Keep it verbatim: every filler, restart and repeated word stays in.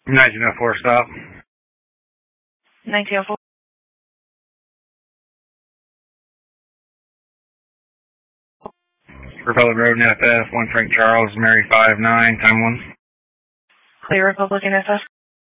nineteen oh four stop. nineteen oh four. Republic Road, N F F, one Frank Charles, Mary five nine, time one. Clear Republic N F F.